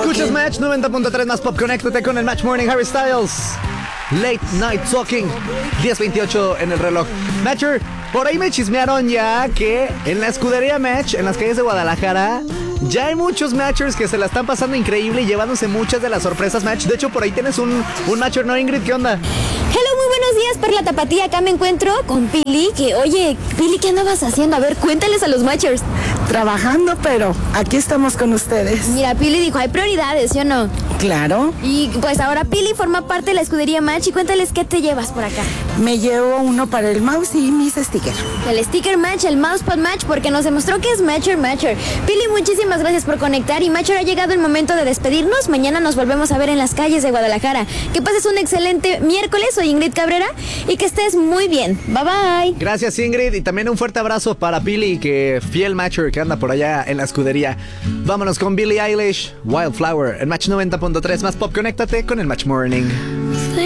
Escuchas Match 90.3 más pop. Conéctate con el Match Morning. Harry Styles, Late Night Talking. 10:28 en el reloj. Matcher, por ahí me chismearon ya que en la escudería Match, en las calles de Guadalajara, ya hay muchos matchers que se la están pasando increíble y llevándose muchas de las sorpresas Match. De hecho, por ahí tienes un matcher, ¿no, Ingrid? ¿Qué onda? Hello, muy buenos días, Perla Tapatía. Acá me encuentro con Pili, oye, Pili, ¿qué andabas haciendo? A ver, cuéntales a los matchers. Trabajando, pero aquí estamos con ustedes. Mira, Pili dijo, hay prioridades, ¿sí o no? Claro. Y pues ahora Pili forma parte de la escudería Match y cuéntales qué te llevas por acá. Me llevo uno para el mouse y mis stickers. El sticker Match, el mousepad Match, porque nos demostró que es Matcher. Pili, muchísimas gracias por conectar y Matcher, ha llegado el momento de despedirnos. Mañana nos volvemos a ver en las calles de Guadalajara. Que pases un excelente miércoles. Soy Ingrid Cabrera y que estés muy bien. Bye bye. Gracias, Ingrid, y también un fuerte abrazo para Pili, que fiel matcher que anda por allá en la escudería. Vámonos con Billie Eilish, Wildflower, en Match 90.3 más pop. Conéctate con el Match Morning.